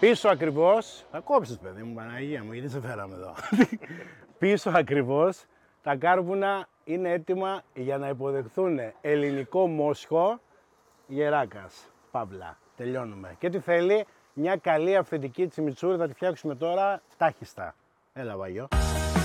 Πίσω ακριβώς, θα κόψεις παιδί μου, Παναγία μου, γιατί σε φέραμε εδώ. Πίσω ακριβώς, τα κάρβουνα είναι έτοιμα για να υποδεχθούν ελληνικό μόσχο Γεράκας. Παύλα, τελειώνουμε. Και τι θέλει, μια καλή αυθεντική τσιμιτσούρη, θα τη φτιάξουμε τώρα τάχιστα. Έλα Βαγιό.